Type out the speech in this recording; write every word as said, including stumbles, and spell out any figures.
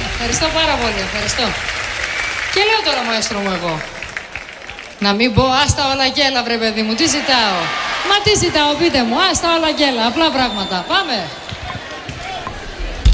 Ευχαριστώ πάρα πολύ. Ευχαριστώ. Και λέω τώρα, μαέστρο μου, εγώ. Να μην πω, άστα όλα γέλα, βρε παιδί μου. Τι ζητάω. Μα τι ζητάω, πείτε μου. Άστα όλα γέλα. Απλά πράγματα. Πάμε.